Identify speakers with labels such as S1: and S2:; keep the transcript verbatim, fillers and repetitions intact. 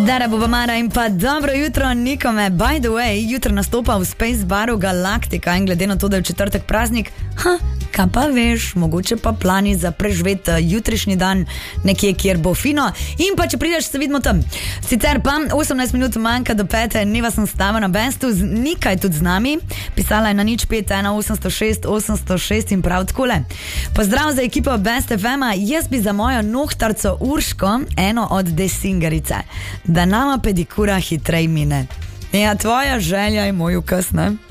S1: Dara Bubamara in pa dobro jutro nikome. By the way, jutro nastopa v Space Baru Galaktika in glede na to, da je v četrtek praznik, ha, kaj pa veš, mogoče pa plani za preživeti jutrišnji dan nekje, kjer bo fino. In pa če prideš, se vidimo tam. Sicer pa osemnajst minut manjka do pete, Neva sem stava na bestu, Nika je tudi z nami, pisala je na nič pet ena osemsto šest osemsto šest in prav takole. Pozdrav za ekipo Best ef ema, jaz bi za mojo nohtarco Urško, eno od desingerice, da nama pedikura hitrej mine. Ja, tvoja želja je moj ukaz, ne?